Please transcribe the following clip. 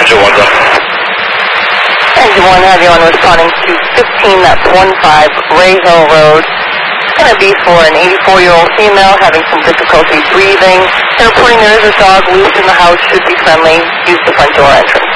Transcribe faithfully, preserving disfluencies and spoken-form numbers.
Roger, one go. Engine one, have you on responding to fifteen, that's one five, Ray Hill Road. It's going to be for an eighty-four-year-old female having some difficulty breathing. And reporting there is a dog loose in the house, should be friendly. Use the front door entrance.